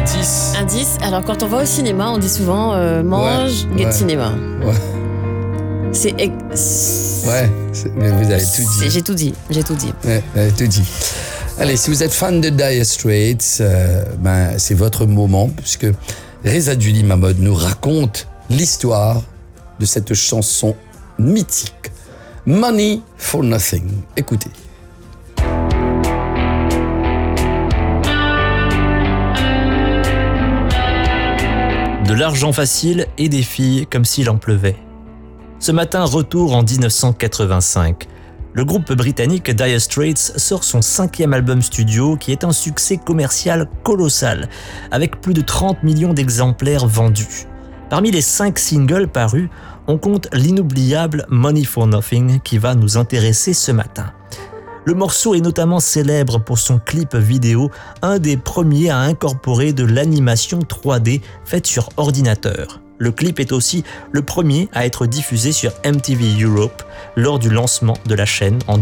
Indice. Alors, quand on va au cinéma, on dit souvent mange, get cinéma. Ouais. Mais vous avez tout dit. J'ai tout dit. Ouais, vous avez tout dit. Allez, si vous êtes fan de Dire Straits, c'est votre moment, puisque Reza Duli Mahmoud nous raconte l'histoire de cette chanson mythique, Money for Nothing. Écoutez. De l'argent facile et des filles comme s'il en pleuvait. Ce matin, retour en 1985. Le groupe britannique Dire Straits sort son 5e album studio qui est un succès commercial colossal, avec plus de 30 millions d'exemplaires vendus. Parmi les 5 singles parus, on compte l'inoubliable Money for Nothing qui va nous intéresser ce matin. Le morceau est notamment célèbre pour son clip vidéo, un des premiers à incorporer de l'animation 3D faite sur ordinateur. Le clip est aussi le premier à être diffusé sur MTV Europe lors du lancement de la chaîne en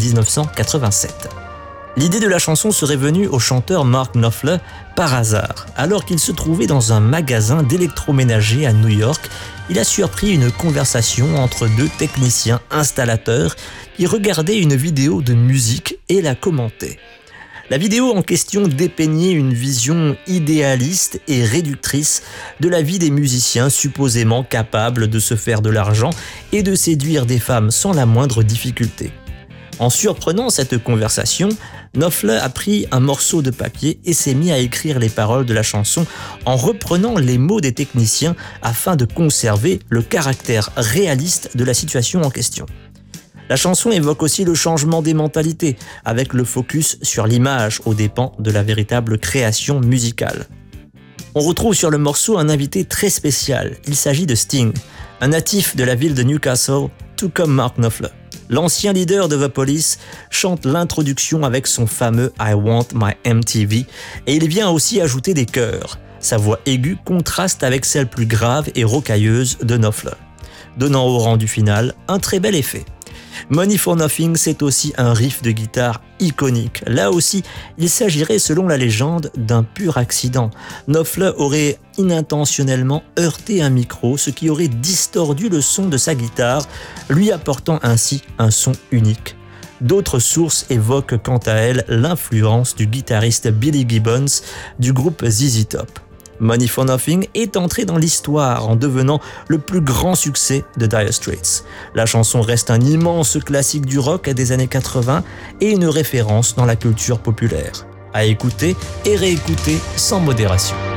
1987. L'idée de la chanson serait venue au chanteur Mark Knopfler par hasard. Alors qu'il se trouvait dans un magasin d'électroménager à New York, il a surpris une conversation entre 2 techniciens installateurs qui regardaient une vidéo de musique et la commentaient. La vidéo en question dépeignait une vision idéaliste et réductrice de la vie des musiciens supposément capables de se faire de l'argent et de séduire des femmes sans la moindre difficulté. En surprenant cette conversation, Knopfler a pris un morceau de papier et s'est mis à écrire les paroles de la chanson en reprenant les mots des techniciens afin de conserver le caractère réaliste de la situation en question. La chanson évoque aussi le changement des mentalités, avec le focus sur l'image aux dépens de la véritable création musicale. On retrouve sur le morceau un invité très spécial, il s'agit de Sting, un natif de la ville de Newcastle, tout comme Mark Knopfler. L'ancien leader de The Police chante l'introduction avec son fameux « I want my MTV » et il vient aussi ajouter des chœurs. Sa voix aiguë contraste avec celle plus grave et rocailleuse de Knopfler, donnant au rendu final un très bel effet. Money for Nothing, c'est aussi un riff de guitare iconique. Là aussi, il s'agirait, selon la légende, d'un pur accident. Knopfler aurait inintentionnellement heurté un micro, ce qui aurait distordu le son de sa guitare, lui apportant ainsi un son unique. D'autres sources évoquent quant à elles l'influence du guitariste Billy Gibbons du groupe ZZ Top. Money for Nothing est entré dans l'histoire en devenant le plus grand succès de Dire Straits. La chanson reste un immense classique du rock des années 80 et une référence dans la culture populaire. À écouter et réécouter sans modération.